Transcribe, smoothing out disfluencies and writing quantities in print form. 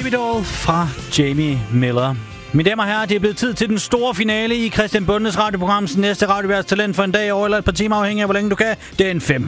Baby Doll fra Jamie Miller. Mine damer og herrer, det er blevet tid til den store finale i Christian Bundes radioprograms næste radioværts talent for en dag over eller et par timer, afhængig af hvor længe du kan. Den 15.